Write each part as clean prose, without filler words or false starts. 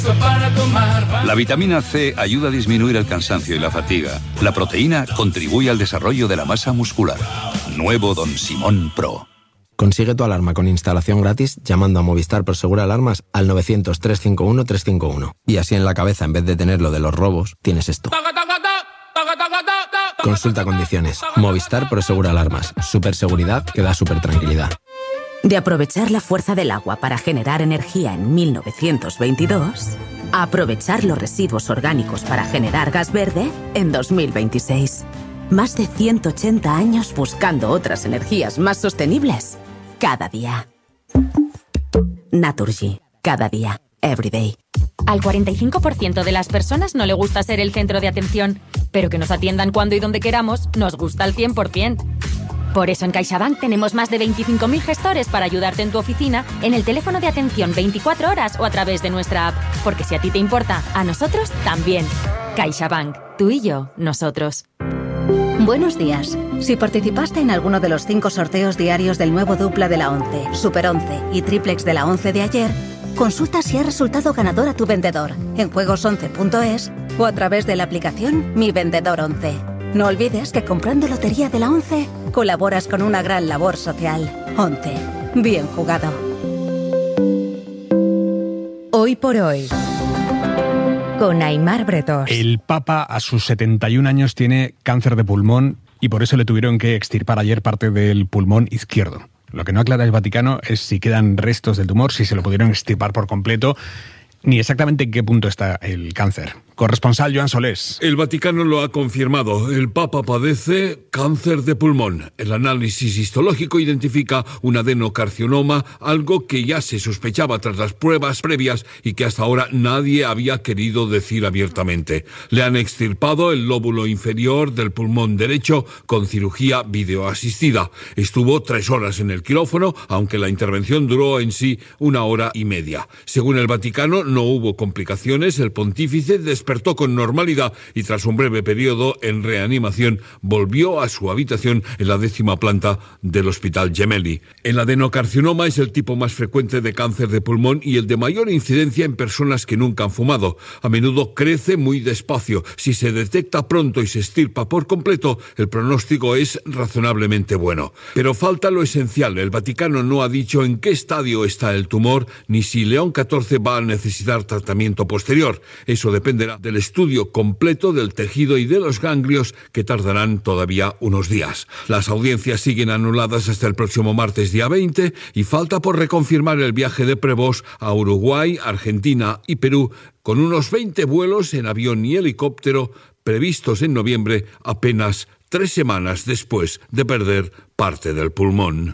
La vitamina C ayuda a disminuir el cansancio y la fatiga. La proteína contribuye al desarrollo de la masa muscular. Nuevo Don Simón Pro. Consigue tu alarma con instalación gratis llamando a Movistar Prosegur Alarmas al 900-351-351. Y así en la cabeza, en vez de tener lo de los robos, tienes esto. Consulta condiciones. Movistar Prosegur Alarmas. Superseguridad que da supertranquilidad. De aprovechar la fuerza del agua para generar energía en 1922, a aprovechar los residuos orgánicos para generar gas verde en 2026. Más de 180 años buscando otras energías más sostenibles. Cada día. Naturgy. Cada día. Everyday. Al 45% de las personas no le gusta ser el centro de atención, pero que nos atiendan cuando y donde queramos nos gusta al 100%. Por eso en CaixaBank tenemos más de 25.000 gestores para ayudarte en tu oficina, en el teléfono de atención 24 horas o a través de nuestra app. Porque si a ti te importa, a nosotros también. CaixaBank. Tú y yo, nosotros. Buenos días. Si participaste en alguno de los 5 sorteos diarios del nuevo dupla de la 11, Super 11 y triplex de la 11 de ayer, consulta si ha resultado ganador a tu vendedor en juegos11.es o a través de la aplicación Mi Vendedor 11. No olvides que comprando Lotería de la 11 colaboras con una gran labor social. 11. Bien jugado. Hoy por hoy, con Aimar Bretós. El Papa a sus 71 años tiene cáncer de pulmón y por eso le tuvieron que extirpar ayer parte del pulmón izquierdo. Lo que no aclara el Vaticano es si quedan restos del tumor, si se lo pudieron extirpar por completo, ni exactamente en qué punto está el cáncer. Corresponsal Joan Solés. El Vaticano lo ha confirmado. El Papa padece cáncer de pulmón. El análisis histológico identifica un adenocarcinoma, algo que ya se sospechaba tras las pruebas previas y que hasta ahora nadie había querido decir abiertamente. Le han extirpado el lóbulo inferior del pulmón derecho con cirugía videoasistida. Estuvo 3 horas en el quirófano, aunque la intervención duró en sí 1 hora y media. Según el Vaticano, no hubo complicaciones. El pontífice despertó con normalidad y tras un breve periodo en reanimación volvió a su habitación en la 10ª planta del Hospital Gemelli. El adenocarcinoma es el tipo más frecuente de cáncer de pulmón y el de mayor incidencia en personas que nunca han fumado. A menudo crece muy despacio. Si se detecta pronto y se extirpa por completo, el pronóstico es razonablemente bueno. Pero falta lo esencial. El Vaticano no ha dicho en qué estadio está el tumor ni si León XIV va a necesitar tratamiento posterior. Eso dependerá del estudio completo del tejido y de los ganglios, que tardarán todavía unos días. Las audiencias siguen anuladas hasta el próximo martes día 20 y falta por reconfirmar el viaje de Prevost a Uruguay, Argentina y Perú, con unos 20 vuelos en avión y helicóptero previstos en noviembre, apenas 3 semanas después de perder parte del pulmón.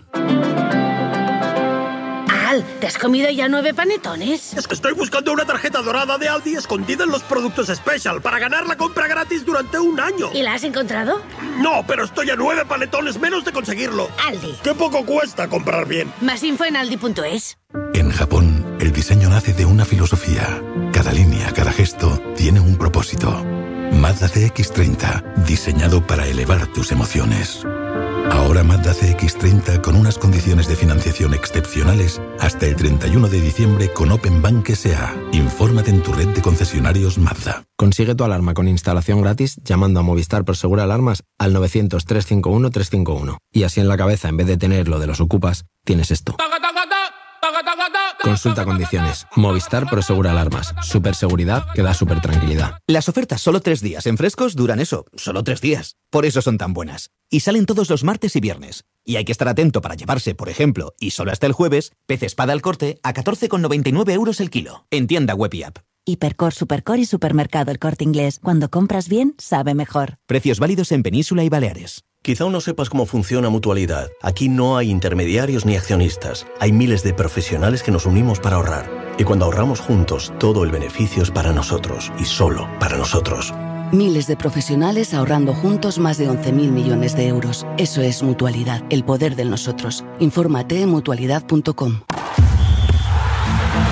¿Te has comido ya 9 panetones? Es que estoy buscando una tarjeta dorada de Aldi escondida en los productos Special para ganar la compra gratis durante 1 año. ¿Y la has encontrado? No, pero estoy a 9 panetones menos de conseguirlo. Aldi. ¡Qué poco cuesta comprar bien! Más info en aldi.es. En Japón, el diseño nace de una filosofía. Cada línea, cada gesto, tiene un propósito. Mazda CX-30, diseñado para elevar tus emociones. Ahora Mazda CX-30 con unas condiciones de financiación excepcionales hasta el 31 de diciembre con Open Bank S.A. Infórmate en tu red de concesionarios Mazda. Consigue tu alarma con instalación gratis llamando a Movistar Prosegur Alarmas al 900-351-351. Y así en la cabeza, en vez de tener lo de los ocupas, tienes esto. Consulta condiciones. Movistar Prosegur Alarmas. Superseguridad que da supertranquilidad. Las ofertas solo 3 días en Frescos duran eso, solo 3 días. Por eso son tan buenas. Y salen todos los martes y viernes. Y hay que estar atento para llevarse, por ejemplo, y solo hasta el jueves, pez espada al corte a 14,99 € el kilo. En tienda web y app. Hipercor, Supercor y Supermercado El Corte Inglés. Cuando compras bien, sabe mejor. Precios válidos en Península y Baleares. Quizá aún no sepas cómo funciona Mutualidad. Aquí no hay intermediarios ni accionistas. Hay miles de profesionales que nos unimos para ahorrar. Y cuando ahorramos juntos, todo el beneficio es para nosotros y solo para nosotros. Miles de profesionales ahorrando juntos más de 11.000 millones de euros. Eso es Mutualidad, el poder del nosotros. Infórmate en mutualidad.com.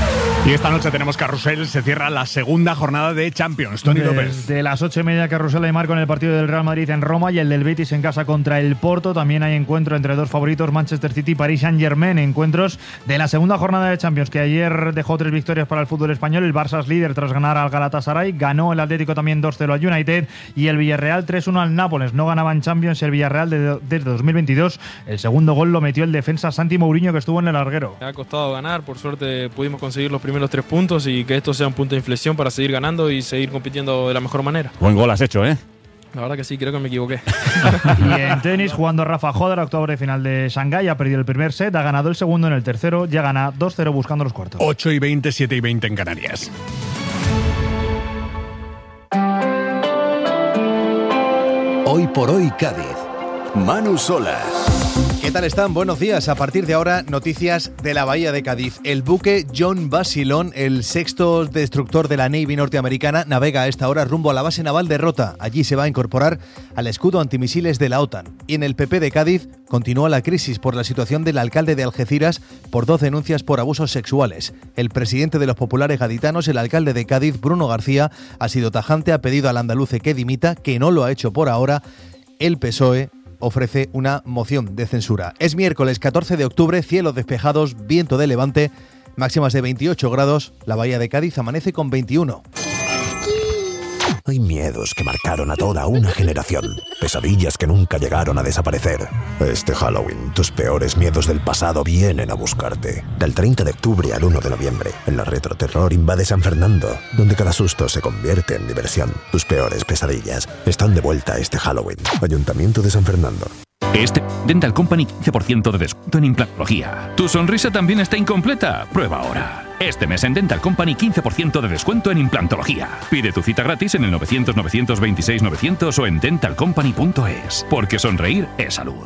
Y esta noche tenemos carrusel, se cierra la segunda jornada de Champions. Toni López. De las 8:30 carrusel Aymar con el partido del Real Madrid en Roma y el del Betis en casa contra el Porto. También hay encuentro entre dos favoritos, Manchester City y Paris Saint-Germain. Encuentros de la segunda jornada de Champions, que ayer dejó 3 victorias para el fútbol español. El Barça es líder tras ganar al Galatasaray. Ganó el Atlético también 2-0 al United y el Villarreal 3-1 al Nápoles. No ganaba en Champions el Villarreal desde 2022. El segundo gol lo metió el defensa Santi Mourinho, que estuvo en el larguero. Me ha costado ganar, por suerte pudimos conseguir los primeros 3 puntos y que esto sea un punto de inflexión para seguir ganando y seguir compitiendo de la mejor manera. Buen gol has hecho, ¿eh? La verdad que sí, creo que me equivoqué. Y en tenis, jugando Rafa Joder, octavo de final de Shanghái, ha perdido el primer set, ha ganado el segundo en el tercero, ya gana 2-0 buscando los cuartos. 8:20, 7:20 en Canarias. Hoy por hoy Cádiz. Manu Sola. ¿Qué tal están? Buenos días. A partir de ahora, noticias de la Bahía de Cádiz. El buque John Basilone, el 6º destructor de la Navy norteamericana, navega a esta hora rumbo a la base naval de Rota. Allí se va a incorporar al escudo antimisiles de la OTAN. Y en el PP de Cádiz continúa la crisis por la situación del alcalde de Algeciras por 2 denuncias por abusos sexuales. El presidente de los populares gaditanos, el alcalde de Cádiz, Bruno García, ha sido tajante, ha pedido al andaluce que dimita, que no lo ha hecho por ahora. El PSOE ofrece una moción de censura. Es miércoles 14 de octubre, cielos despejados, viento de levante, máximas de 28 grados. La Bahía de Cádiz amanece con 21. Hay miedos que marcaron a toda una generación. Pesadillas que nunca llegaron a desaparecer. Este Halloween, tus peores miedos del pasado vienen a buscarte. Del 30 de octubre al 1 de noviembre, en la Retroterror invade San Fernando, donde cada susto se convierte en diversión. Tus peores pesadillas están de vuelta este Halloween. Ayuntamiento de San Fernando. Dental Company 15% de descuento en implantología. ¿Tu sonrisa también está incompleta? Prueba ahora. Este mes en Dental Company 15% de descuento en implantología. Pide tu cita gratis en el 900-926-900 o en dentalcompany.es. Porque sonreír es salud.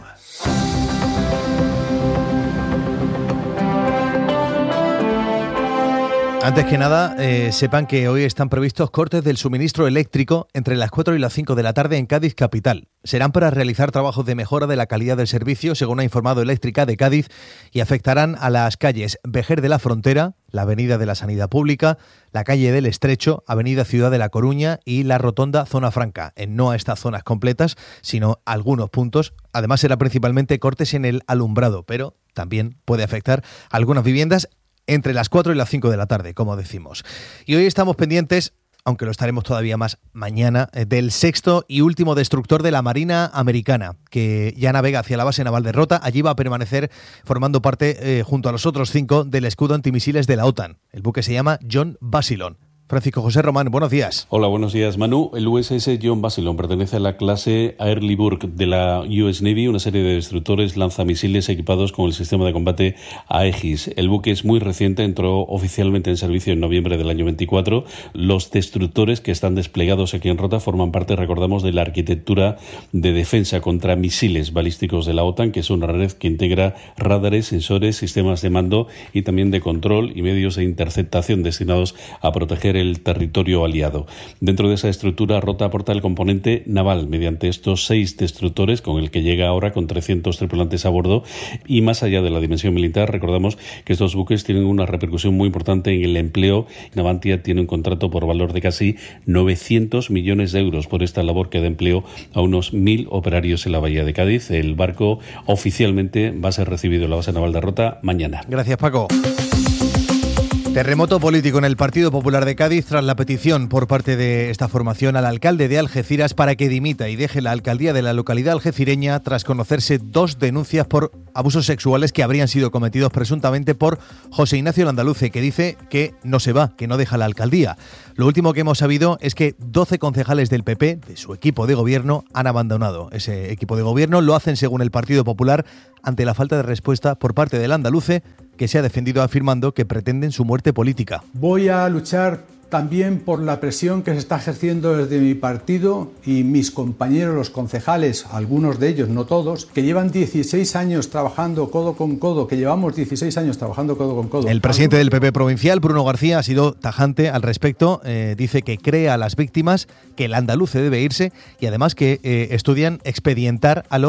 Antes que nada, sepan que hoy están previstos cortes del suministro eléctrico entre las 4 y las 5 de la tarde en Cádiz capital. Serán para realizar trabajos de mejora de la calidad del servicio, según ha informado Eléctrica de Cádiz, y afectarán a las calles Vejer de la Frontera, la Avenida de la Sanidad Pública, la calle del Estrecho, Avenida Ciudad de la Coruña y la Rotonda Zona Franca. No a estas zonas completas, sino algunos puntos. Además, será principalmente cortes en el alumbrado, pero también puede afectar a algunas viviendas entre las 4 y las 5 de la tarde, como decimos. Y hoy estamos pendientes, aunque lo estaremos todavía más mañana, del 6º y último destructor de la Marina Americana, que ya navega hacia la base naval de Rota. Allí va a permanecer formando parte, junto a los otros 5, del escudo antimisiles de la OTAN. El buque se llama John Basilone. Francisco José Román, buenos días. Hola, buenos días, Manu. El USS John Basilone pertenece a la clase Early Burke de la US Navy, una serie de destructores lanzamisiles equipados con el sistema de combate Aegis. El buque es muy reciente, entró oficialmente en servicio en noviembre del año 24. Los destructores que están desplegados aquí en Rota forman parte, recordamos, de la arquitectura de defensa contra misiles balísticos de la OTAN, que es una red que integra radares, sensores, sistemas de mando y también de control y medios de interceptación destinados a proteger el territorio aliado. Dentro de esa estructura, Rota aporta el componente naval mediante estos 6 destructores, con el que llega ahora con 300 tripulantes a bordo. Y más allá de la dimensión militar, recordamos que estos buques tienen una repercusión muy importante en el empleo. Navantia tiene un contrato por valor de casi 900 millones de euros por esta labor que da empleo a unos 1.000 operarios en la Bahía de Cádiz. El barco oficialmente va a ser recibido en la base naval de Rota mañana. Gracias, Paco. Terremoto político en el Partido Popular de Cádiz tras la petición por parte de esta formación al alcalde de Algeciras para que dimita y deje la alcaldía de la localidad algecireña tras conocerse 2 denuncias por abusos sexuales que habrían sido cometidos presuntamente por José Ignacio Landaluce, que dice que no se va, que no deja la alcaldía. Lo último que hemos sabido es que 12 concejales del PP, de su equipo de gobierno, han abandonado ese equipo de gobierno. Lo hacen, según el Partido Popular, ante la falta de respuesta por parte del Landaluce, que se ha defendido afirmando que pretenden su muerte política. Voy a luchar también por la presión que se está ejerciendo desde mi partido y mis compañeros, los concejales, algunos de ellos, no todos, que llevan 16 años trabajando codo con codo, que llevamos 16 años trabajando codo con codo. El presidente del PP provincial, Bruno García, ha sido tajante al respecto. Dice que cree a las víctimas, que el andaluce debe irse y además que estudian expedientar a los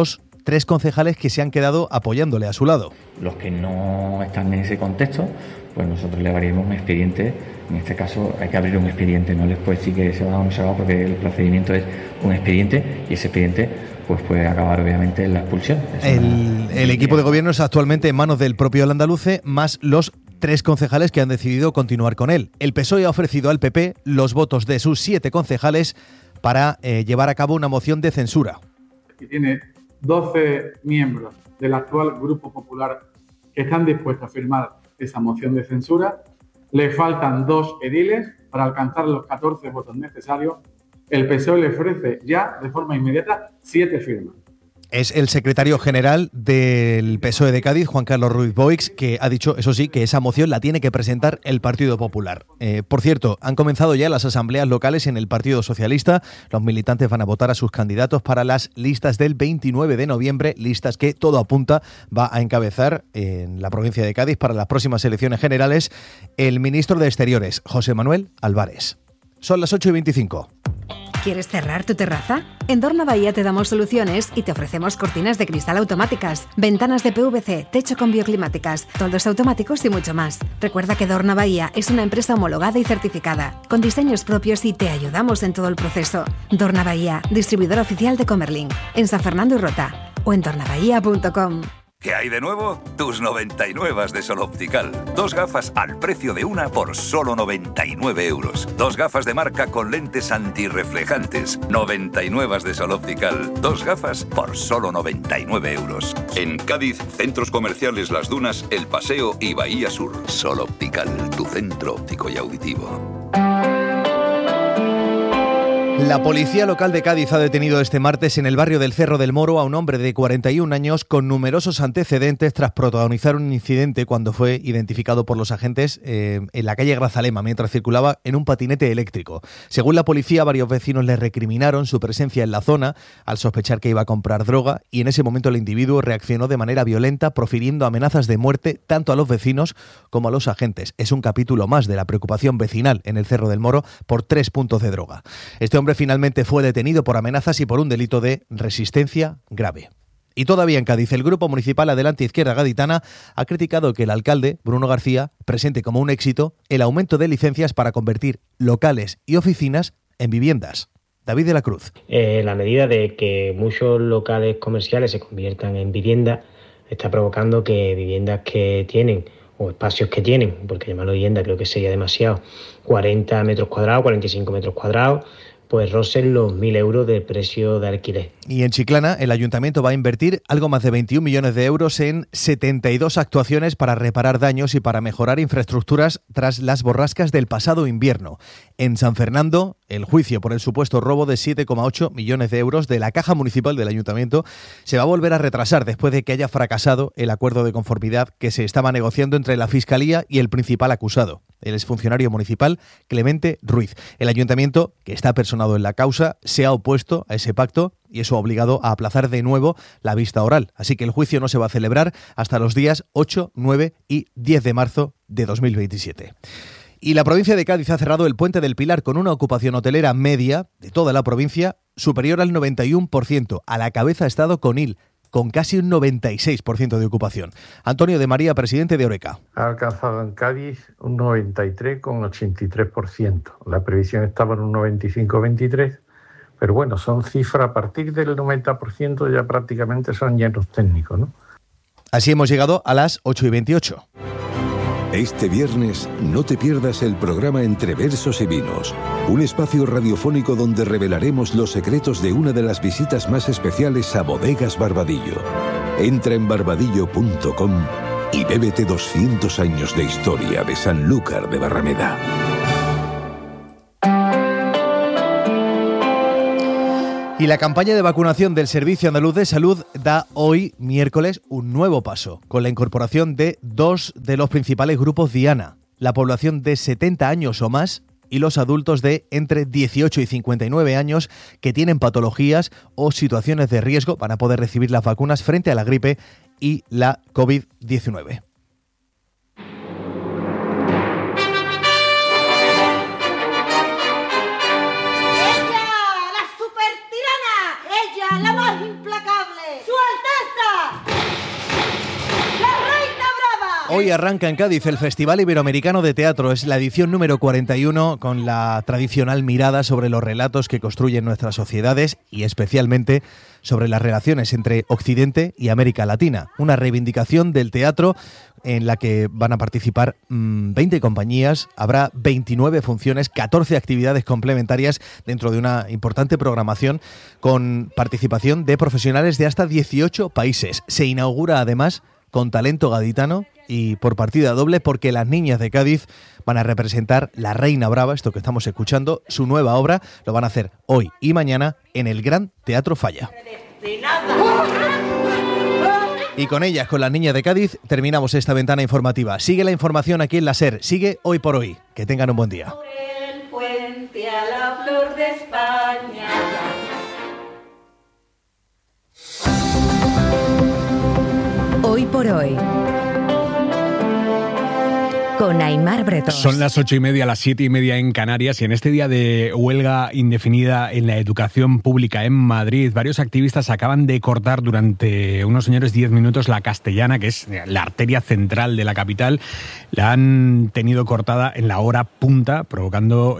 3 concejales que se han quedado apoyándole a su lado. Los que no están en ese contexto, pues nosotros le abriremos un expediente. En este caso hay que abrir un expediente, no les puedo decir que se va o no se va, porque el procedimiento es un expediente y ese expediente pues puede acabar obviamente en la expulsión. El equipo de gobierno es actualmente en manos del propio Al-Andaluce, más los 3 concejales que han decidido continuar con él. El PSOE ha ofrecido al PP los votos de sus 7 concejales para llevar a cabo una moción de censura. Y tiene 12 miembros del actual Grupo Popular que están dispuestos a firmar esa moción de censura. Le faltan 2 ediles para alcanzar los 14 votos necesarios. El PSOE le ofrece ya, de forma inmediata, 7 firmas. Es el secretario general del PSOE de Cádiz, Juan Carlos Ruiz Boix, que ha dicho, eso sí, que esa moción la tiene que presentar el Partido Popular. Por cierto, han comenzado ya las asambleas locales en el Partido Socialista. Los militantes van a votar a sus candidatos para las listas del 29 de noviembre, listas que todo apunta va a encabezar en la provincia de Cádiz para las próximas elecciones generales el ministro de Exteriores, José Manuel Álvarez. Son las 8:25. ¿Quieres cerrar tu terraza? En Dorna Bahía te damos soluciones y te ofrecemos cortinas de cristal automáticas, ventanas de PVC, techo con bioclimáticas, toldos automáticos y mucho más. Recuerda que Dorna Bahía es una empresa homologada y certificada, con diseños propios y te ayudamos en todo el proceso. Dorna Bahía, distribuidor oficial de Comerlin, en San Fernando y Rota, o en dornabahía.com. ¿Qué hay de nuevo? Tus 99 de Sol Optical. 2 gafas al precio de una por solo 99 euros. 2 gafas de marca con lentes antirreflejantes. 99 de Sol Optical. 2 gafas por solo 99 euros. En Cádiz, centros comerciales Las Dunas, El Paseo y Bahía Sur. Sol Optical, tu centro óptico y auditivo. La policía local de Cádiz ha detenido este martes en el barrio del Cerro del Moro a un hombre de 41 años con numerosos antecedentes tras protagonizar un incidente cuando fue identificado por los agentes en la calle Grazalema mientras circulaba en un patinete eléctrico. Según la policía, varios vecinos le recriminaron su presencia en la zona al sospechar que iba a comprar droga y en ese momento el individuo reaccionó de manera violenta profiriendo amenazas de muerte tanto a los vecinos como a los agentes. Es un capítulo más de la preocupación vecinal en el Cerro del Moro por 3 puntos de droga. Este hombre finalmente fue detenido por amenazas y por un delito de resistencia grave. Y todavía en Cádiz, el Grupo Municipal Adelante Izquierda Gaditana ha criticado que el alcalde, Bruno García, presente como un éxito el aumento de licencias para convertir locales y oficinas en viviendas. David de la Cruz. La medida de que muchos locales comerciales se conviertan en viviendas está provocando que viviendas que tienen o espacios que tienen, porque llamarlo vivienda creo que sería demasiado, 40 metros cuadrados, 45 metros cuadrados, pues rocen los 1.000 euros de precio de alquiler. Y en Chiclana, el ayuntamiento va a invertir algo más de 21 millones de euros en 72 actuaciones para reparar daños y para mejorar infraestructuras tras las borrascas del pasado invierno. En San Fernando, el juicio por el supuesto robo de 7,8 millones de euros de la caja municipal del ayuntamiento se va a volver a retrasar después de que haya fracasado el acuerdo de conformidad que se estaba negociando entre la Fiscalía y el principal acusado, el exfuncionario municipal Clemente Ruiz. El ayuntamiento, que está personado en la causa, se ha opuesto a ese pacto y eso ha obligado a aplazar de nuevo la vista oral. Así que el juicio no se va a celebrar hasta los días 8, 9 y 10 de marzo de 2027. Y la provincia de Cádiz ha cerrado el Puente del Pilar con una ocupación hotelera media de toda la provincia superior al 91%. A la cabeza ha estado Conil, con casi un 96% de ocupación. Antonio de María, presidente de Oreca. Ha alcanzado en Cádiz un 93,83%. La previsión estaba en un 95,23%, pero bueno, son cifras a partir del 90%, ya prácticamente son llenos técnicos, ¿no? Así hemos llegado a las 8:28. Este viernes no te pierdas el programa Entre Versos y Vinos, un espacio radiofónico donde revelaremos los secretos de una de las visitas más especiales a Bodegas Barbadillo. Entra en barbadillo.com y bébete 200 años de historia de Sanlúcar de Barrameda. Y la campaña de vacunación del Servicio Andaluz de Salud da hoy, miércoles, un nuevo paso, con la incorporación de 2 de los principales grupos diana, la población de 70 años o más y los adultos de entre 18 y 59 años que tienen patologías o situaciones de riesgo van a poder recibir las vacunas frente a la gripe y la COVID-19. La más implacable, Su Alteza Hoy arranca en Cádiz el Festival Iberoamericano de Teatro. Es la edición número 41 con la tradicional mirada sobre los relatos que construyen nuestras sociedades y especialmente sobre las relaciones entre Occidente y América Latina. Una reivindicación del teatro en la que van a participar 20 compañías, habrá 29 funciones, 14 actividades complementarias dentro de una importante programación con participación de profesionales de hasta 18 países. Se inaugura además con talento gaditano y por partida doble porque las niñas de Cádiz van a representar La Reina Brava, esto que estamos escuchando, su nueva obra, lo van a hacer hoy y mañana en el Gran Teatro Falla. Y con ellas, con las niñas de Cádiz, terminamos esta ventana informativa. Sigue la información aquí en la SER, sigue Hoy por Hoy. Que tengan un buen día. Por el puente a la flor de España. Hoy por Hoy. Con Aimar Bretón. Son las 8:30, las 7:30 en Canarias, y en este día de huelga indefinida en la educación pública en Madrid, varios activistas acaban de cortar durante unos señores 10 minutos la Castellana, que es la arteria central de la capital. La han tenido cortada en la hora punta, provocando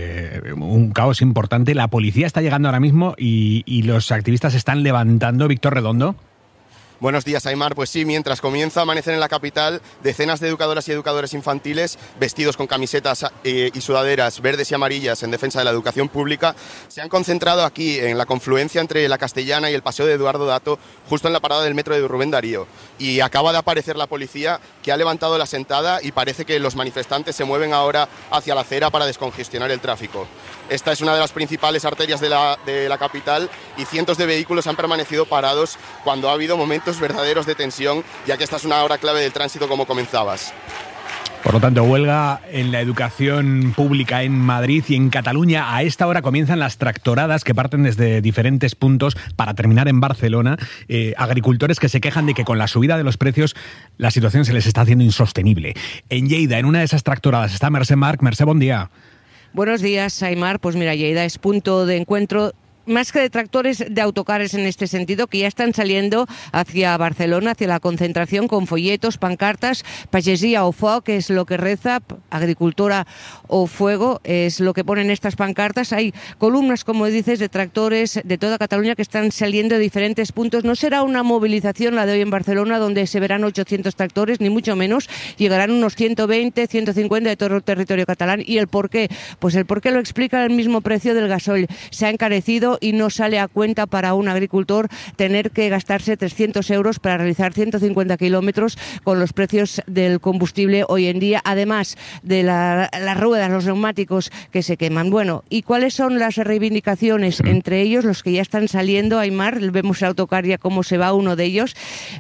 un caos importante. La policía está llegando ahora mismo y los activistas están levantando. Víctor Redondo. Buenos días, Aimar. Pues sí, mientras comienza a amanecer en la capital, decenas de educadoras y educadores infantiles, vestidos con camisetas y sudaderas verdes y amarillas en defensa de la educación pública, se han concentrado aquí en la confluencia entre la Castellana y el Paseo de Eduardo Dato, justo en la parada del metro de Rubén Darío. Y acaba de aparecer la policía, que ha levantado la sentada, y parece que los manifestantes se mueven ahora hacia la acera para descongestionar el tráfico. Esta es una de las principales arterias de la capital, y cientos de vehículos han permanecido parados cuando ha habido momentos verdaderos de tensión, ya que esta es una hora clave del tránsito, como comenzabas. Por lo tanto, huelga en la educación pública en Madrid y en Cataluña. A esta hora comienzan las tractoradas que parten desde diferentes puntos para terminar en Barcelona. Agricultores que se quejan de que con la subida de los precios la situación se les está haciendo insostenible. En Lleida, en una de esas tractoradas, está Mercè Marc. Mercè, buen día. Buenos días, Aimar. Pues mira, Lleida es punto de encuentro más que de tractores, de autocares en este sentido, que ya están saliendo hacia Barcelona, hacia la concentración, con folletos, pancartas, pagesia o foc, que es lo que reza, agricultora o fuego, es lo que ponen estas pancartas. Hay columnas, como dices, de tractores de toda Cataluña que están saliendo de diferentes puntos. No será una movilización la de hoy en Barcelona, donde se verán 800 tractores, ni mucho menos. Llegarán unos 120, 150 de todo el territorio catalán. ¿Y el por qué? Pues el por qué lo explica el mismo precio del gasoil. Se ha encarecido y no sale a cuenta para un agricultor tener que gastarse 300 euros para realizar 150 kilómetros con los precios del combustible hoy en día, además de las ruedas, los neumáticos que se queman. Bueno, ¿y cuáles son las reivindicaciones? Entre ellos, los que ya están saliendo, Aimar, vemos el autocar ya cómo se va uno de ellos.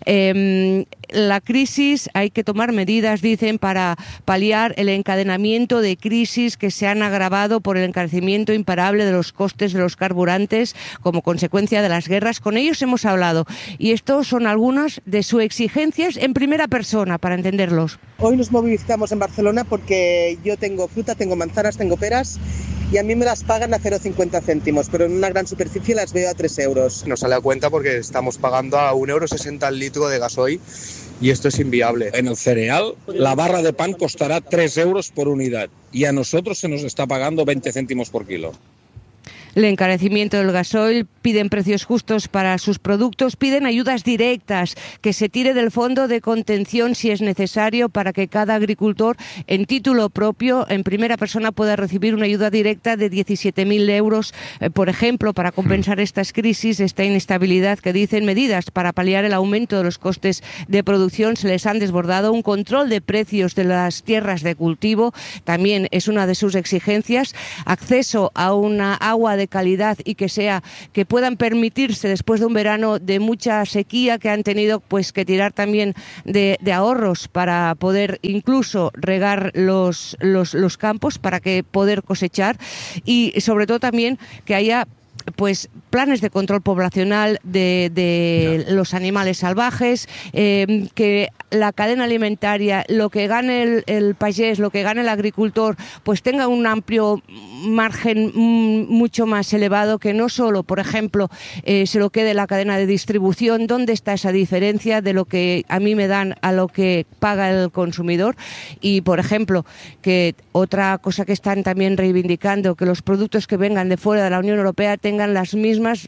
La crisis, hay que tomar medidas, dicen, para paliar el encadenamiento de crisis que se han agravado por el encarecimiento imparable de los costes de los carburantes como consecuencia de las guerras. Con ellos hemos hablado y estos son algunas de sus exigencias en primera persona, para entenderlos. Hoy nos movilizamos en Barcelona porque yo tengo fruta, tengo manzanas, tengo peras y a mí me las pagan a 0,50 céntimos, pero en una gran superficie las veo a 3 euros. Nos sale a cuenta porque estamos pagando a 1,60 € el litro de gasoil y esto es inviable. En el cereal, la barra de pan costará 3 euros por unidad y a nosotros se nos está pagando 20 céntimos por kilo. El encarecimiento del gasoil, piden precios justos para sus productos, piden ayudas directas, que se tire del fondo de contención si es necesario para que cada agricultor en título propio, en primera persona, pueda recibir una ayuda directa de 17.000 euros, por ejemplo, para compensar estas crisis, esta inestabilidad, que dicen medidas para paliar el aumento de los costes de producción. Se les han desbordado. Un control de precios de las tierras de cultivo también es una de sus exigencias. Acceso a una agua de calidad y que puedan permitirse, después de un verano de mucha sequía, que han tenido pues que tirar también de ahorros para poder incluso regar los campos, para que poder cosechar, y sobre todo también que haya pues planes de control poblacional de los animales salvajes, que la cadena alimentaria, lo que gane el payés, lo que gane el agricultor, pues tenga un amplio margen mucho más elevado, que no solo, por ejemplo, se lo quede la cadena de distribución. ¿Dónde está esa diferencia de lo que a mí me dan a lo que paga el consumidor? Y, por ejemplo, que otra cosa que están también reivindicando, que los productos que vengan de fuera de la Unión Europea tengan las mismas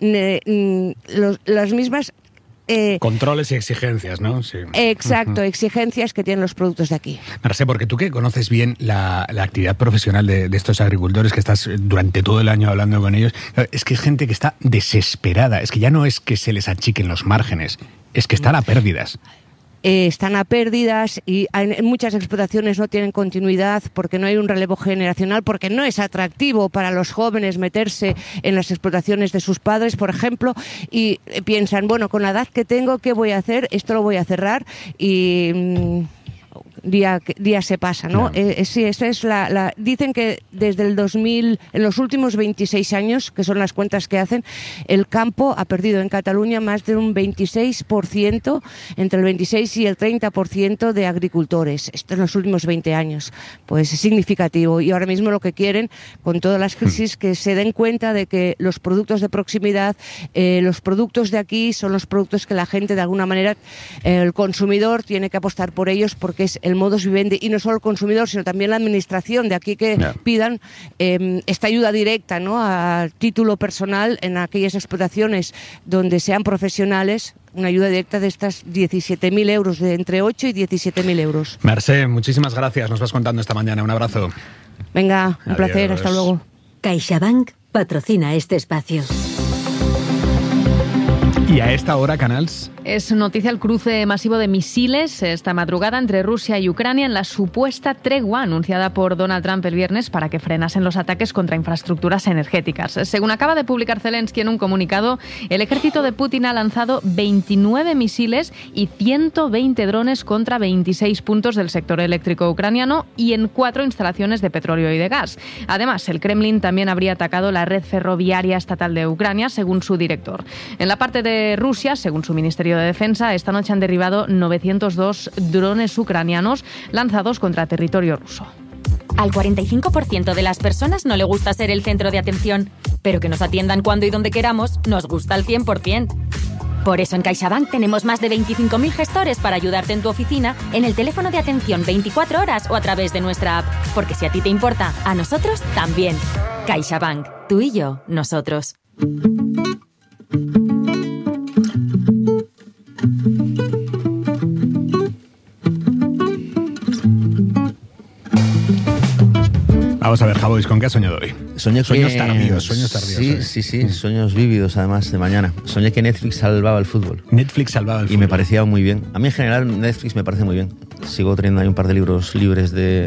controles y exigencias, ¿no? Sí. Exacto, exigencias que tienen los productos de aquí. Marce, porque tú que conoces bien la actividad profesional de estos agricultores, que estás durante todo el año hablando con ellos, es que hay gente que está desesperada. Es que ya no es que se les achiquen los márgenes, es que están a pérdidas. Están a pérdidas y en muchas explotaciones no tienen continuidad porque no hay un relevo generacional, porque no es atractivo para los jóvenes meterse en las explotaciones de sus padres, por ejemplo, y piensan, bueno, con la edad que tengo, ¿qué voy a hacer? Esto lo voy a cerrar y... Día se pasa, ¿no? Sí, esa es dicen que desde el 2000, en los últimos 26 años, que son las cuentas que hacen, el campo ha perdido en Cataluña más de un 26%, entre el 26 y el 30% de agricultores. Esto en los últimos 20 años. Pues es significativo. Y ahora mismo lo que quieren, con todas las crisis, que se den cuenta de que los productos de proximidad, los productos de aquí, son los productos que la gente, de alguna manera, el consumidor tiene que apostar por ellos, porque es el modus vivendi, y no solo el consumidor, sino también la administración de aquí, que pidan esta ayuda directa, ¿no?, a título personal en aquellas explotaciones donde sean profesionales, una ayuda directa de estas 17.000 euros, de entre 8 y 17.000 euros. Mercè, muchísimas gracias, nos vas contando esta mañana, un abrazo. Venga, un placer, hasta luego. CaixaBank patrocina este espacio. Y a esta hora, Canals. Es noticia el cruce masivo de misiles esta madrugada entre Rusia y Ucrania en la supuesta tregua anunciada por Donald Trump el viernes para que frenasen los ataques contra infraestructuras energéticas. Según acaba de publicar Zelensky en un comunicado, el ejército de Putin ha lanzado 29 misiles y 120 drones contra 26 puntos del sector eléctrico ucraniano y en 4 instalaciones de petróleo y de gas. Además, el Kremlin también habría atacado la red ferroviaria estatal de Ucrania, según su director. En la parte de Rusia, según su Ministerio de Defensa, esta noche han derribado 902 drones ucranianos lanzados contra territorio ruso. Al 45% de las personas no le gusta ser el centro de atención, pero que nos atiendan cuando y donde queramos nos gusta al 100%. Por eso en CaixaBank tenemos más de 25.000 gestores para ayudarte en tu oficina, en el teléfono de atención 24 horas o a través de nuestra app. Porque si a ti te importa, a nosotros también. CaixaBank. Tú y yo, nosotros. Vamos a ver, Javois, ¿con qué has soñado hoy? Sueños tardíos. Sí, sueños vívidos, además, de mañana. Soñé que Netflix salvaba el fútbol. Y me parecía muy bien. A mí, en general, Netflix me parece muy bien. Sigo teniendo ahí un par de libros libres de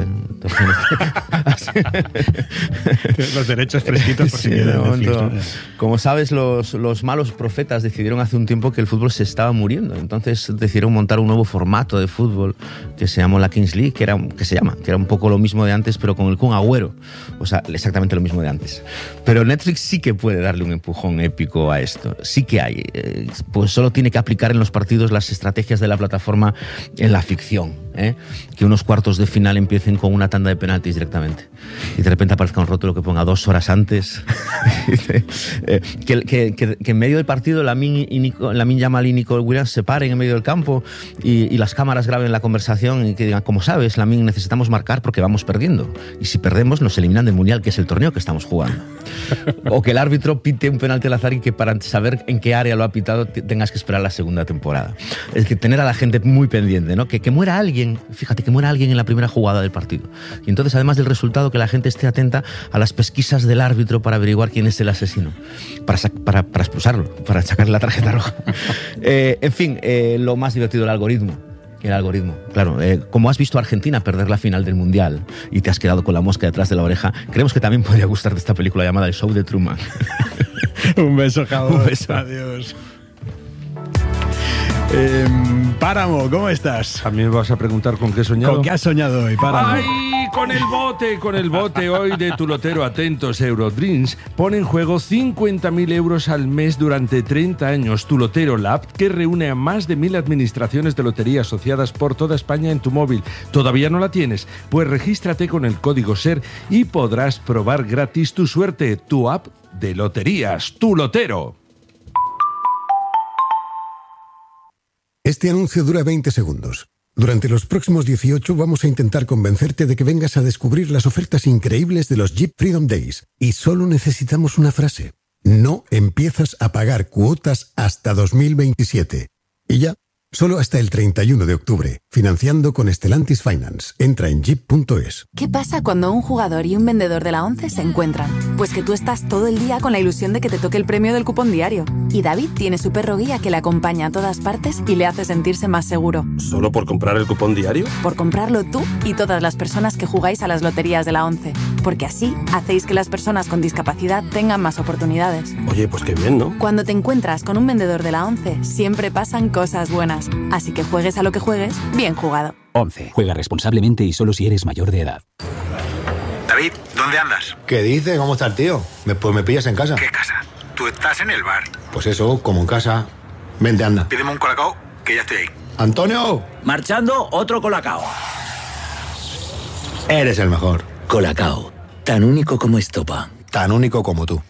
los derechos fresquitos por si quieres Netflix, ¿no? Como sabes, los malos profetas decidieron hace un tiempo que el fútbol se estaba muriendo. Entonces decidieron montar un nuevo formato de fútbol que se llamó la Kings League, que era un poco lo mismo de antes, pero con el Kun Agüero. O sea, exactamente lo mismo de antes. Pero Netflix sí que puede darle un empujón épico a esto. Sí que hay. Pues solo tiene que aplicar en los partidos las estrategias de la plataforma en la ficción. Que unos cuartos de final empiecen con una tanda de penaltis directamente. Y de repente aparezca un rótulo que ponga 2 horas antes. que en medio del partido Lamine Yamal y Nico Williams se paren en medio del campo y las cámaras graben la conversación y que digan, como sabes, Lamine, necesitamos marcar porque vamos perdiendo. Y si perdemos nos eliminan del Mundial, que es el torneo que estamos jugando. O que el árbitro pite un penalti al azar y que para saber en qué área lo ha pitado tengas que esperar la segunda temporada. Es decir, tener a la gente muy pendiente, ¿no? Que muera alguien, fíjate, que muera alguien en la primera jugada del partido. Y entonces, además del resultado, que la gente esté atenta a las pesquisas del árbitro para averiguar quién es el asesino, para expulsarlo, para sacarle la tarjeta roja. En fin, lo más divertido, el algoritmo. Claro, como has visto a Argentina perder la final del Mundial y te has quedado con la mosca detrás de la oreja, creemos que también podría gustarte esta película llamada El Show de Truman. Un beso, Javois. Un beso. Adiós. Páramo, ¿cómo estás? ¿A mí me vas a preguntar con qué he soñado? ¿Con qué has soñado hoy, Páramo? ¡Ay! con el bote hoy de tu lotero. Atentos, Eurodreams pone en juego 50.000 euros al mes durante 30 años. Tu lotero, la app que reúne a más de 1.000 administraciones de lotería asociadas por toda España en tu móvil. ¿Todavía no la tienes? Pues regístrate con el código SER y podrás probar gratis tu suerte. Tu app de loterías, tu lotero. Este anuncio dura 20 segundos. Durante los próximos 18 vamos a intentar convencerte de que vengas a descubrir las ofertas increíbles de los Jeep Freedom Days. Y solo necesitamos una frase. No empiezas a pagar cuotas hasta 2027. Y ya, solo hasta el 31 de octubre. Financiando con Stellantis Finance. Entra en jeep.es. ¿Qué pasa cuando un jugador y un vendedor de la ONCE se encuentran? Pues que tú estás todo el día con la ilusión de que te toque el premio del cupón diario. Y David tiene su perro guía que le acompaña a todas partes y le hace sentirse más seguro. ¿Solo por comprar el cupón diario? Por comprarlo tú y todas las personas que jugáis a las loterías de la ONCE. Porque así hacéis que las personas con discapacidad tengan más oportunidades. Oye, pues qué bien, ¿no? Cuando te encuentras con un vendedor de la ONCE, siempre pasan cosas buenas. Así que juegues a lo que juegues, bien jugado. ONCE. Juega responsablemente y solo si eres mayor de edad. David, ¿dónde andas? ¿Qué dice? ¿Cómo está el tío? Pues me pillas en casa. ¿Qué casa? Tú estás en el bar. Pues eso, como en casa. Vente, anda. Pídeme un colacao, que ya estoy ahí. ¡Antonio! Marchando, otro colacao. Eres el mejor. Colacao. Tan único como estopa. Tan único como tú.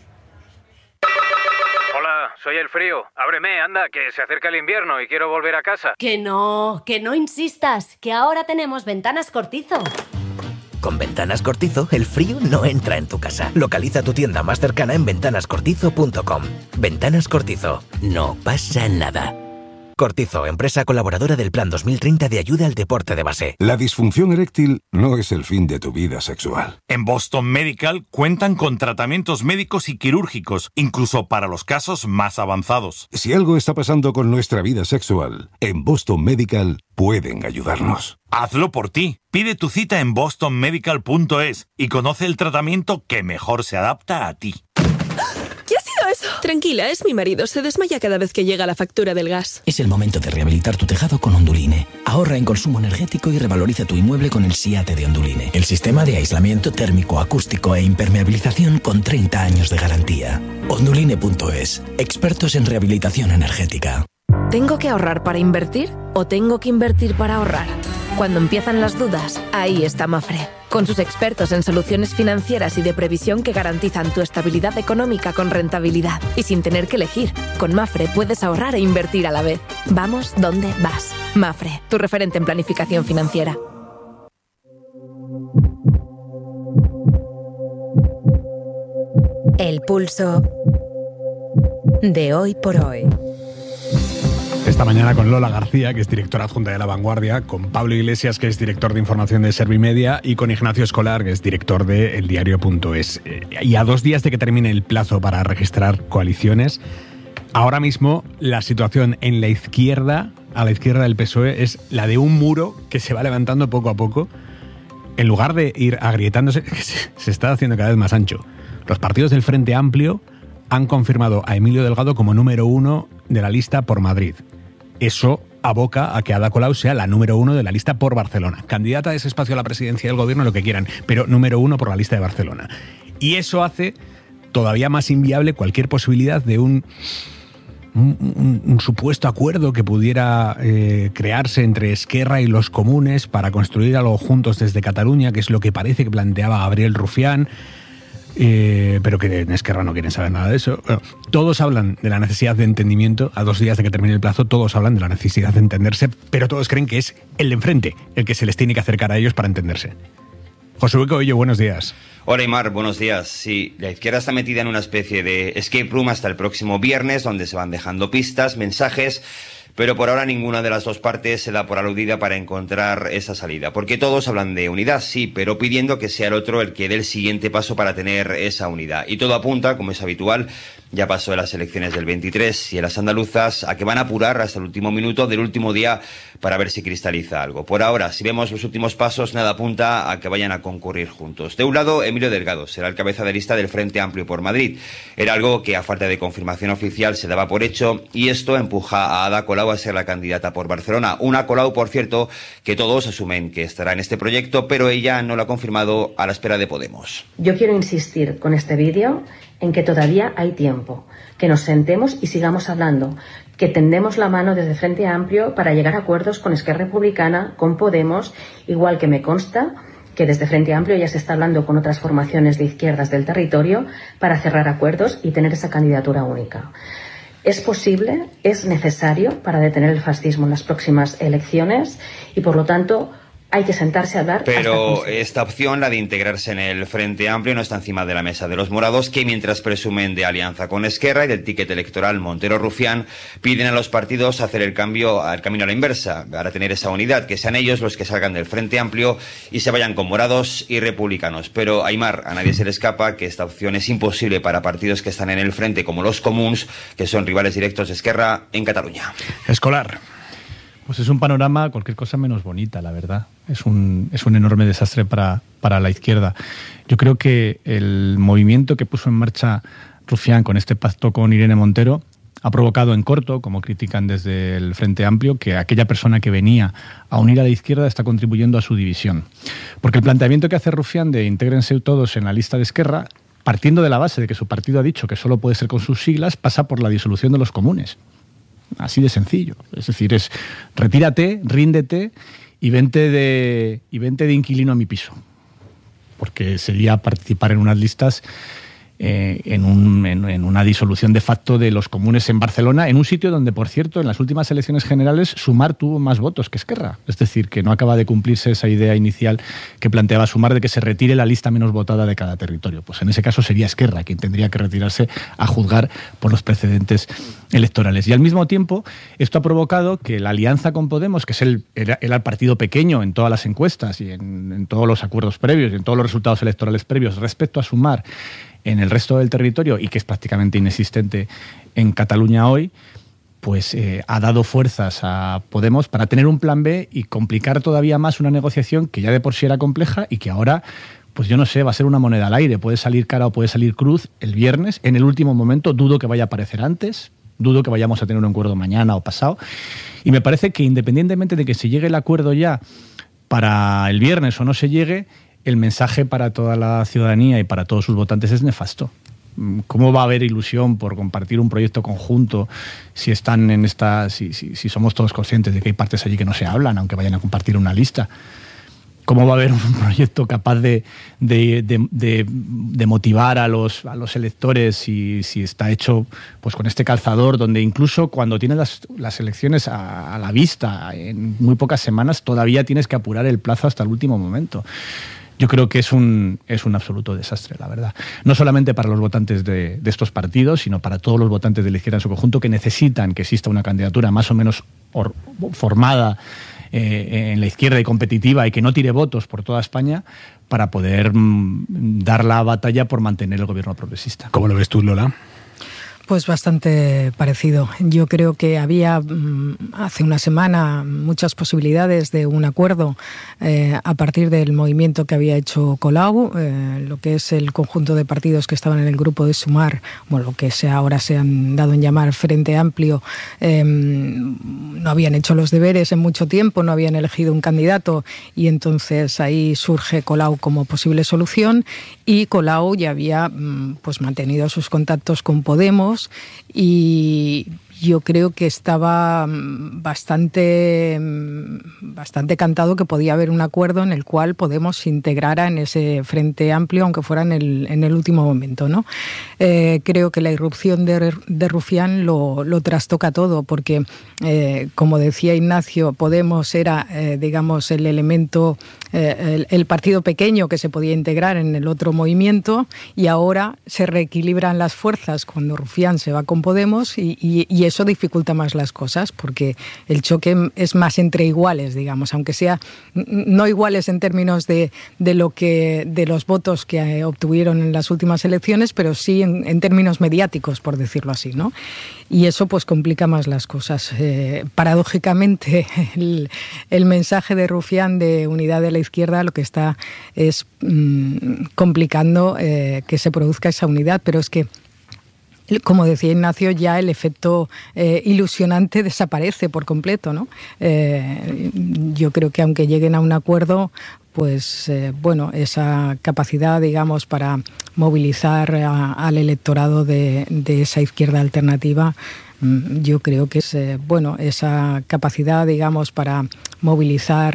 Soy el frío. Ábreme, anda, que se acerca el invierno y quiero volver a casa. Que no insistas, que ahora tenemos Ventanas Cortizo. Con Ventanas Cortizo, el frío no entra en tu casa. Localiza tu tienda más cercana en ventanascortizo.com. Ventanas Cortizo. No pasa nada. Cortizo, empresa colaboradora del Plan 2030 de ayuda al deporte de base. La disfunción eréctil no es el fin de tu vida sexual. En Boston Medical cuentan con tratamientos médicos y quirúrgicos, incluso para los casos más avanzados. Si algo está pasando con nuestra vida sexual, en Boston Medical pueden ayudarnos. Hazlo por ti. Pide tu cita en bostonmedical.es y conoce el tratamiento que mejor se adapta a ti. ¿Qué ha sido eso? Tranquila, es mi marido. Se desmaya cada vez que llega la factura del gas. Es el momento de rehabilitar tu tejado con Onduline. Ahorra en consumo energético y revaloriza tu inmueble con el SIATE de Onduline. El sistema de aislamiento térmico, acústico e impermeabilización con 30 años de garantía. Onduline.es. Expertos en rehabilitación energética. ¿Tengo que ahorrar para invertir o tengo que invertir para ahorrar? Cuando empiezan las dudas, ahí está Mafre. Con sus expertos en soluciones financieras y de previsión que garantizan tu estabilidad económica con rentabilidad. Y sin tener que elegir, con Mafre puedes ahorrar e invertir a la vez. Vamos donde vas. Mafre, tu referente en planificación financiera. El pulso de hoy por hoy. Esta mañana con Lola García, que es directora adjunta de La Vanguardia, con Pablo Iglesias, que es director de información de Servimedia, y con Ignacio Escolar, que es director de eldiario.es. Y a 2 días de que termine el plazo para registrar coaliciones, ahora mismo la situación en la izquierda, a la izquierda del PSOE, es la de un muro que se va levantando poco a poco, en lugar de ir agrietándose, que se está haciendo cada vez más ancho. Los partidos del Frente Amplio han confirmado a Emilio Delgado como número 1 de la lista por Madrid. Eso aboca a que Ada Colau sea la número 1 de la lista por Barcelona. Candidata a ese espacio a la presidencia del gobierno, lo que quieran, pero número 1 por la lista de Barcelona. Y eso hace todavía más inviable cualquier posibilidad de un supuesto acuerdo que pudiera crearse entre Esquerra y los comunes para construir algo juntos desde Cataluña, que es lo que parece que planteaba Gabriel Rufián. Pero que en Esquerra no quieren saber nada de eso. Bueno, todos hablan de la necesidad de entendimiento. A 2 días de que termine el plazo, todos hablan de la necesidad de entenderse, pero todos creen que es el de enfrente el que se les tiene que acercar a ellos para entenderse. José Luis Coello, buenos días. Hola, Aymar, buenos días. Sí, la izquierda está metida en una especie de escape room hasta el próximo viernes, donde se van dejando pistas, mensajes, pero por ahora ninguna de las dos partes se da por aludida para encontrar esa salida. Porque todos hablan de unidad, sí, pero pidiendo que sea el otro el que dé el siguiente paso para tener esa unidad. Y todo apunta, como es habitual, ya pasó en las elecciones del 23 y en las andaluzas, a que van a apurar hasta el último minuto del último día para ver si cristaliza algo. Por ahora, si vemos los últimos pasos, nada apunta a que vayan a concurrir juntos. De un lado, Emilio Delgado será el cabeza de lista del Frente Amplio por Madrid. Era algo que a falta de confirmación oficial se daba por hecho, y esto empuja a Ada Colau a ser la candidata por Barcelona. Una Colau, por cierto, que todos asumen que estará en este proyecto, pero ella no lo ha confirmado, a la espera de Podemos. Yo quiero insistir con este vídeo en que todavía hay tiempo, que nos sentemos y sigamos hablando, que tendemos la mano desde Frente Amplio para llegar a acuerdos con Esquerra Republicana, con Podemos, igual que me consta que desde Frente Amplio ya se está hablando con otras formaciones de izquierdas del territorio para cerrar acuerdos y tener esa candidatura única. Es posible, es necesario para detener el fascismo en las próximas elecciones y, por lo tanto, hay que sentarse a hablar. Pero esta opción, la de integrarse en el Frente Amplio, no está encima de la mesa de los morados, que mientras presumen de alianza con Esquerra y del ticket electoral Montero-Rufián, piden a los partidos hacer el camino a la inversa, para tener esa unidad, que sean ellos los que salgan del Frente Amplio y se vayan con morados y republicanos. Pero, Aimar, a nadie se le escapa que esta opción es imposible para partidos que están en el frente, como los Comuns, que son rivales directos de Esquerra en Cataluña. Escolar. Pues es un panorama cualquier cosa menos bonita, la verdad. Es un enorme desastre para la izquierda. Yo creo que el movimiento que puso en marcha Rufián con este pacto con Irene Montero ha provocado en corto, como critican desde el Frente Amplio, que aquella persona que venía a unir a la izquierda está contribuyendo a su división. Porque el planteamiento que hace Rufián de intégrense todos en la lista de Esquerra, partiendo de la base de que su partido ha dicho que solo puede ser con sus siglas, pasa por la disolución de los comunes. Así de sencillo. Es decir, es retírate, ríndete y vente de inquilino a mi piso. Porque sería participar en unas listas, en una disolución de facto de los comunes en Barcelona, en un sitio donde, por cierto, en las últimas elecciones generales Sumar tuvo más votos que Esquerra. Es decir, que no acaba de cumplirse esa idea inicial que planteaba Sumar de que se retire la lista menos votada de cada territorio. Pues en ese caso sería Esquerra quien tendría que retirarse a juzgar por los precedentes electorales. Y al mismo tiempo, esto ha provocado que la alianza con Podemos, que era el partido pequeño en todas las encuestas y en todos los acuerdos previos y en todos los resultados electorales previos respecto a Sumar en el resto del territorio y que es prácticamente inexistente en Cataluña hoy, pues ha dado fuerzas a Podemos para tener un plan B y complicar todavía más una negociación que ya de por sí era compleja y que ahora, pues yo no sé, va a ser una moneda al aire. Puede salir cara o puede salir cruz el viernes. En el último momento dudo que vaya a aparecer antes, dudo que vayamos a tener un acuerdo mañana o pasado. Y me parece que independientemente de que se llegue el acuerdo ya para el viernes o no se llegue, el mensaje para toda la ciudadanía y para todos sus votantes es nefasto. ¿Cómo va a haber ilusión por compartir un proyecto conjunto si están en si somos todos conscientes de que hay partes allí que no se hablan, aunque vayan a compartir una lista? ¿Cómo va a haber un proyecto capaz de motivar a los electores si está hecho pues con este calzador, donde incluso cuando tienes las elecciones a la vista en muy pocas semanas todavía tienes que apurar el plazo hasta el último momento? Yo creo que es un absoluto desastre, la verdad. No solamente para los votantes de estos partidos, sino para todos los votantes de la izquierda en su conjunto, que necesitan que exista una candidatura más o menos formada en la izquierda y competitiva y que no tire votos por toda España para poder dar la batalla por mantener el gobierno progresista. ¿Cómo lo ves tú, Lola? Pues bastante parecido. Yo creo que había hace una semana muchas posibilidades de un acuerdo a partir del movimiento que había hecho Colau, lo que es el conjunto de partidos que estaban en el grupo de Sumar, bueno, lo que ahora se han dado en llamar Frente Amplio, no habían hecho los deberes en mucho tiempo, no habían elegido un candidato y entonces ahí surge Colau como posible solución y Colau ya había pues mantenido sus contactos con Podemos y yo creo que estaba bastante cantado que podía haber un acuerdo en el cual Podemos se integrara en ese Frente Amplio, aunque fuera en el último momento, ¿no? Creo que la irrupción de Rufián lo trastoca todo, porque, como decía Ignacio, Podemos era, digamos, el elemento el partido pequeño que se podía integrar en el otro movimiento, y ahora se reequilibran las fuerzas cuando Rufián se va con Podemos y eso dificulta más las cosas, porque el choque es más entre iguales, digamos, aunque sea no iguales en términos de los votos que obtuvieron en las últimas elecciones, pero sí en términos mediáticos, por decirlo así, ¿no? Y eso pues complica más las cosas. Paradójicamente, el mensaje de Rufián de unidad de la izquierda lo que está es complicando que se produzca esa unidad, pero es que, como decía Ignacio, ya el efecto ilusionante desaparece por completo, ¿no? Yo creo que aunque lleguen a un acuerdo, pues bueno, esa capacidad, digamos, para movilizar al electorado de esa izquierda alternativa, yo creo que es, bueno, esa capacidad, digamos, para movilizar